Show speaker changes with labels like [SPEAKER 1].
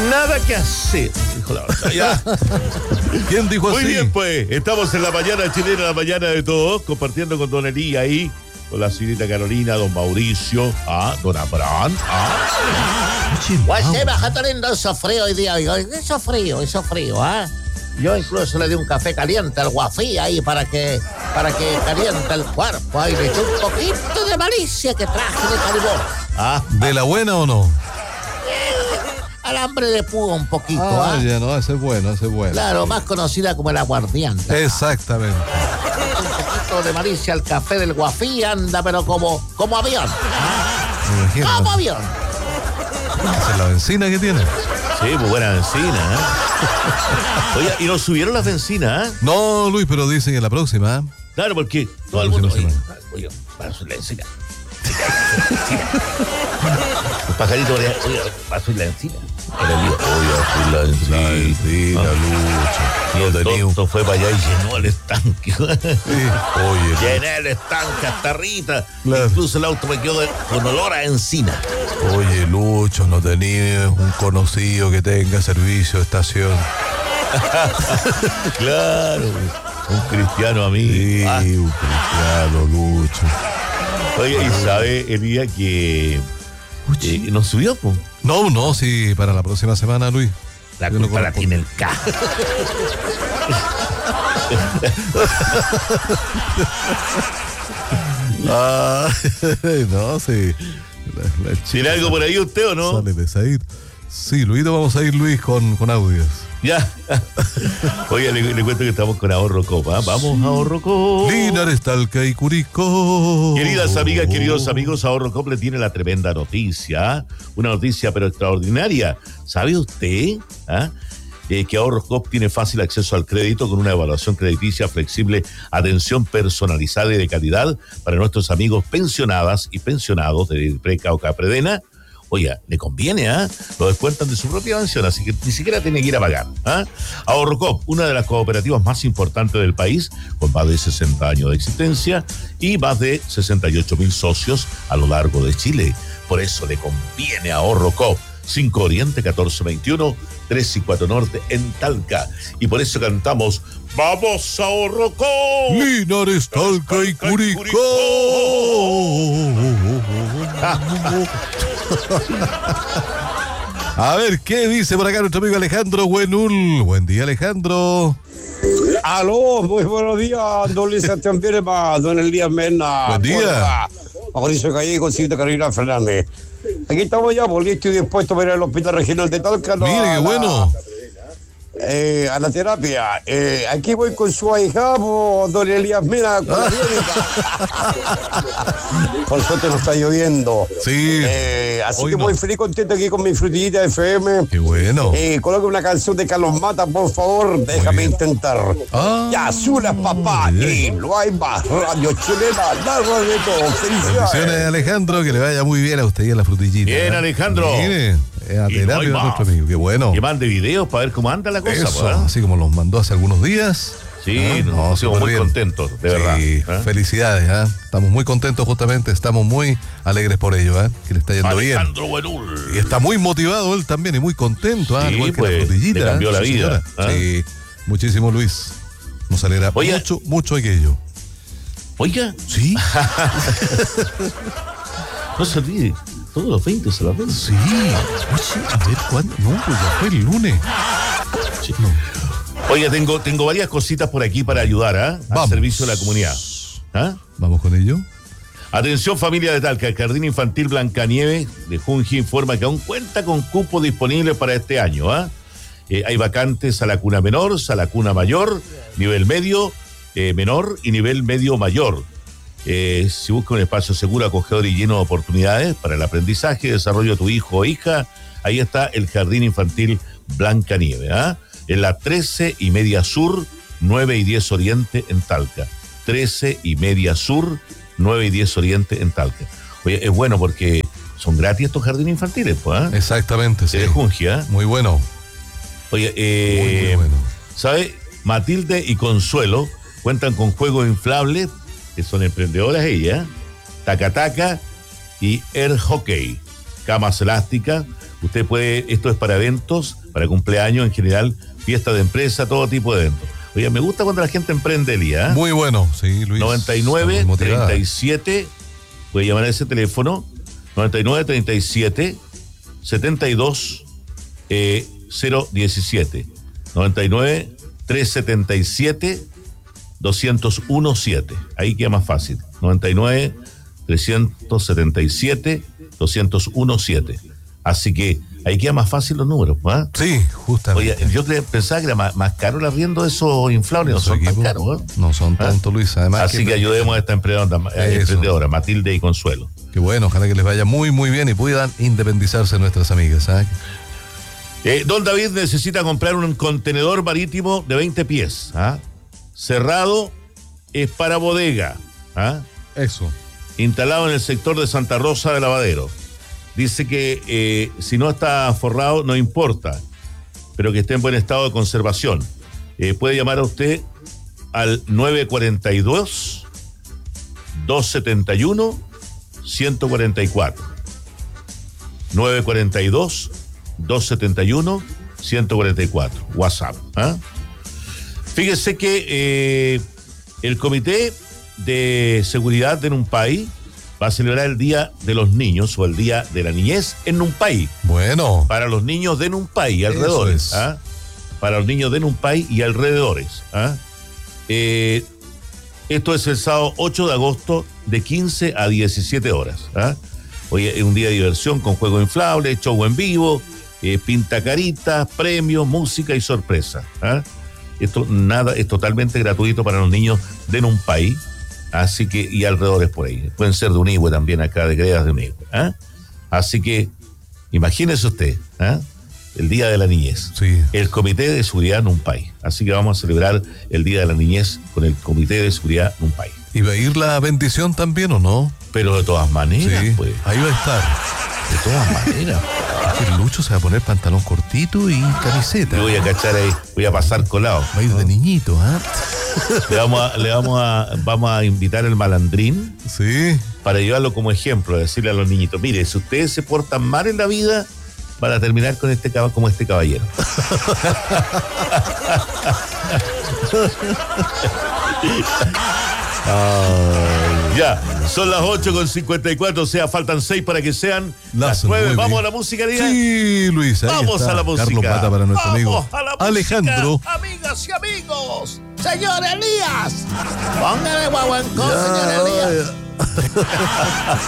[SPEAKER 1] Nada que hacer, dijo la otra. Ya.
[SPEAKER 2] ¿Quién dijo
[SPEAKER 1] Muy
[SPEAKER 2] así?
[SPEAKER 1] bien, pues. Estamos en la mañana chilena, la mañana de todos, compartiendo con Don Elí ahí, con la señorita Carolina, Don Mauricio, Don Abraham,
[SPEAKER 3] Guay, baja lindo, eso frío hoy día, oiga, eso frío, Yo incluso le di un café caliente al guafí ahí para que caliente el cuerpo. Ahí le eché un poquito de malicia que traje de carbón.
[SPEAKER 2] ¿De la buena o no?
[SPEAKER 3] Alambre de púa un poquito,
[SPEAKER 2] Ya no, ese es bueno.
[SPEAKER 3] Claro, más conocida como el aguardiente.
[SPEAKER 2] Exactamente.
[SPEAKER 3] Un poquito de malicia al café del guafí, anda, pero como avión.
[SPEAKER 2] Me imagino.
[SPEAKER 3] Como avión.
[SPEAKER 2] Esa es la benzina que tiene.
[SPEAKER 1] Sí, muy buena benzina, Oye, ¿y nos subieron las bencinas,
[SPEAKER 2] No, Luis, pero dicen que la próxima.
[SPEAKER 1] Claro, porque todo el mundo... Oye, para subir la benzina. El pajarito, oye, para subir la benzina.
[SPEAKER 2] La lucha.
[SPEAKER 1] Tonto fue para allá y llenó el estanque.
[SPEAKER 2] Oye,
[SPEAKER 1] Llené el estanque hasta arriba.
[SPEAKER 2] Claro.
[SPEAKER 1] Incluso el auto me quedó con olor a encina.
[SPEAKER 2] Oye, Lucho, no tenías un conocido que tenga servicio de estación.
[SPEAKER 1] Claro, un cristiano amigo.
[SPEAKER 2] Sí, un cristiano, Lucho.
[SPEAKER 1] Oye, y sabe, Elías, que nos subió, pues.
[SPEAKER 2] No, sí, para la próxima semana, Luis.
[SPEAKER 1] La culpa la tiene el K.
[SPEAKER 2] No, sí.
[SPEAKER 1] ¿Tiene algo por ahí usted o no?
[SPEAKER 2] Sale pesadito. Sí, Luis, vamos a ir, Luis, con audios.
[SPEAKER 1] Ya. Oye, le cuento que estamos con Ahorro Copa. Vamos, Ahorro Copa.
[SPEAKER 2] Linares, Talca y Curicó.
[SPEAKER 1] Queridas amigas, queridos amigos, Ahorro Copa le tiene la tremenda noticia. Una noticia pero extraordinaria. ¿Sabe usted que Ahorro Copa tiene fácil acceso al crédito con una evaluación crediticia flexible, atención personalizada y de calidad para nuestros amigos pensionadas y pensionados de Preca o Capredena? Oiga, le conviene, Lo descuentan de su propia pensión, así que ni siquiera tiene que ir a pagar, Ahorrocop, una de las cooperativas más importantes del país, con más de 60 años de existencia y más de 68.000 socios a lo largo de Chile. Por eso le conviene a Ahorrocop. 5 Oriente, 1421, 3 y 4 Norte en Talca. Y por eso cantamos ¡Vamos, Ahorrocop!
[SPEAKER 2] Linares, Talca y Curicó. A ver, ¿qué dice por acá nuestro amigo Alejandro Buenul? Buen día, Alejandro.
[SPEAKER 4] Aló, muy buenos días, don Luis Sebastián Firma, don Elías Mena.
[SPEAKER 2] Buen día.
[SPEAKER 4] Mauricio Gallego, señorita Carolina Fernández. Aquí estamos ya, porque estoy dispuesto para ir al Hospital Regional de Talca.
[SPEAKER 2] Mire, qué bueno.
[SPEAKER 4] A la terapia. Aquí voy con su ahijado, don Elías Mena, con la clínica. Por suerte no está lloviendo.
[SPEAKER 2] Sí.
[SPEAKER 4] Así
[SPEAKER 2] Hoy
[SPEAKER 4] que
[SPEAKER 2] no.
[SPEAKER 4] muy feliz, contento aquí con mi frutillita FM.
[SPEAKER 2] Qué bueno.
[SPEAKER 4] Coloque una canción de Carlos Mata, por favor. Déjame intentar. Ya, Zulas, papá. Y no hay más. Radio Chilena, la radio de todo.
[SPEAKER 2] Bendiciones,
[SPEAKER 4] Felicidades.
[SPEAKER 2] Alejandro, que le vaya muy bien a usted y a la frutillita.
[SPEAKER 1] Bien, Alejandro.
[SPEAKER 2] Mire, a
[SPEAKER 1] Y
[SPEAKER 2] terapia
[SPEAKER 1] no hay
[SPEAKER 2] de
[SPEAKER 1] más.
[SPEAKER 2] nuestro amigo. Qué bueno.
[SPEAKER 1] Que mande videos para ver cómo anda la cosa,
[SPEAKER 2] Eso,
[SPEAKER 1] ¿eh?
[SPEAKER 2] así como los mandó hace algunos días.
[SPEAKER 1] Sí, nos pusimos
[SPEAKER 2] súper
[SPEAKER 1] muy
[SPEAKER 2] bien.
[SPEAKER 1] contentos, de verdad.
[SPEAKER 2] Sí, felicidades, Estamos muy contentos justamente, estamos muy alegres por ello, que le está yendo
[SPEAKER 1] Alejandro
[SPEAKER 2] bien.
[SPEAKER 1] Buenul.
[SPEAKER 2] Y está muy motivado él también y muy contento,
[SPEAKER 1] Sí,
[SPEAKER 2] igual que
[SPEAKER 1] pues,
[SPEAKER 2] la frutillita.
[SPEAKER 1] le cambió la
[SPEAKER 2] Sí,
[SPEAKER 1] vida,
[SPEAKER 2] señora. Sí, muchísimo, Luis. Nos alegra
[SPEAKER 1] Oye.
[SPEAKER 2] mucho aquello.
[SPEAKER 1] Oiga,
[SPEAKER 2] Sí,
[SPEAKER 1] no se olvide, todos los 20 se los ven.
[SPEAKER 2] sí. Oye, a ver, ¿cuándo? No, pues ya fue el lunes. No.
[SPEAKER 1] Oiga, tengo varias cositas por aquí para ayudar, al
[SPEAKER 2] Vamos.
[SPEAKER 1] servicio de la comunidad.
[SPEAKER 2] Vamos con ello.
[SPEAKER 1] Atención, familia de Talca, el Jardín Infantil Blancanieves de Junji informa que aún cuenta con cupo disponible para este año. Hay vacantes a la cuna menor, a la cuna mayor, nivel medio, menor y nivel medio mayor. Si busca un espacio seguro, acogedor y lleno de oportunidades para el aprendizaje y desarrollo de tu hijo o hija, ahí está el Jardín Infantil Blancanieves, en la 13 y media sur, 9 y 10 oriente en Talca. 13 y media sur, 9 y 10 oriente en Talca. Oye, es bueno porque son gratis estos jardines infantiles, pues,
[SPEAKER 2] Exactamente, sí.
[SPEAKER 1] de Junji,
[SPEAKER 2] Muy bueno.
[SPEAKER 1] Oye,
[SPEAKER 2] Muy bueno.
[SPEAKER 1] ¿sabe? Matilde y Consuelo cuentan con juegos inflables, que son emprendedoras ellas, taca-taca y air hockey, camas elásticas, Usted puede, esto es para eventos, para cumpleaños en general, fiesta de empresa, todo tipo de eventos. Oye, me gusta cuando la gente emprende, Elías.
[SPEAKER 2] Muy bueno, sí, Luis.
[SPEAKER 1] 99 37, puede llamar a ese teléfono, 99 37 72 017. 99 377 2017. Ahí queda más fácil. 99 377 2017. Así que ahí queda más fácil los números, ¿ah?
[SPEAKER 2] Sí, justamente.
[SPEAKER 1] Oye, yo pensaba que era más caro el arriendo de esos inflables, no son tan caros, ¿eh?
[SPEAKER 2] No son tanto, Luis. Además
[SPEAKER 1] así que ayudemos a esta emprendedora, Matilde y Consuelo.
[SPEAKER 2] Qué bueno, ojalá que les vaya muy, muy bien y puedan independizarse nuestras amigas, ¿ah?
[SPEAKER 1] Don David necesita comprar un contenedor marítimo de 20 pies, ¿ah? Cerrado, es para bodega, ¿ah?
[SPEAKER 2] Eso.
[SPEAKER 1] Instalado en el sector de Santa Rosa de Lavadero. Dice que si no está forrado, no importa, pero que esté en buen estado de conservación. Puede llamar a usted al 942-271-144. 942-271-144. WhatsApp. ¿Ah? Fíjese que el Comité de Seguridad de Numpay va a celebrar el Día de los Niños o el Día de la Niñez en Numpay.
[SPEAKER 2] Bueno.
[SPEAKER 1] Para los niños de Numpay y alrededores. ¿Ah? Para los niños de Numpay y alrededores. ¿Ah? Esto es el sábado 8 de agosto de 15 a 17 horas. ¿Ah? Hoy es un día de diversión con juego inflable, show en vivo, pintacaritas, premios, música y sorpresa. ¿Ah? Esto nada es totalmente gratuito para los niños de Numpay. Así que, y alrededores por ahí. Pueden ser de Unihue también, acá de Gredas de Unihue. ¿Ah? Así que, imagínese usted, ¿ah? El Día de la Niñez.
[SPEAKER 2] Sí.
[SPEAKER 1] El Comité de Seguridad Numpay. Así que vamos a celebrar el Día de la Niñez con el Comité de Seguridad Numpay.
[SPEAKER 2] ¿Y va a ir la bendición también o no?
[SPEAKER 1] Pero de todas maneras,
[SPEAKER 2] sí,
[SPEAKER 1] pues.
[SPEAKER 2] Ahí va a estar.
[SPEAKER 1] De todas maneras.
[SPEAKER 2] El Lucho se va a poner pantalón cortito y camiseta.
[SPEAKER 1] Yo voy a cachar ahí, voy a pasar colado.
[SPEAKER 2] Va a ir de niñito, ¿ah?
[SPEAKER 1] Vamos a invitar al malandrín.
[SPEAKER 2] Sí.
[SPEAKER 1] Para llevarlo como ejemplo, decirle a los niñitos, mire, si ustedes se portan mal en la vida, van a terminar con como este caballero. Ya, son las 8:54, o sea, faltan 6 para que sean las 9. Vamos a la música, Díaz.
[SPEAKER 2] Sí, Luis, ahí
[SPEAKER 1] vamos
[SPEAKER 2] está.
[SPEAKER 1] a la música.
[SPEAKER 2] Carlos Mata para nuestro amigo
[SPEAKER 1] a la música,
[SPEAKER 2] Alejandro.
[SPEAKER 3] Amigas y amigos, señor Elías, póngale guaguancó, señor Elías.